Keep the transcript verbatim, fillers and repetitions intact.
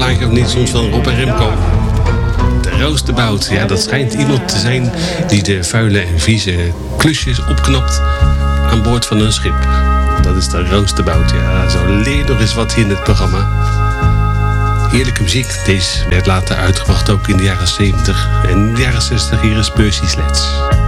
plaatje of niet, soms van Rob en Remco. De roosterbout, ja, dat schijnt iemand te zijn die de vuile en vieze klusjes opknapt aan boord van een schip. Dat is de roosterbout, ja. Zo leer je nog eens wat hier in het programma. Heerlijke muziek. Deze werd later uitgebracht ook in de jaren zeventig. En in de jaren zestig hier is Percy Sledge.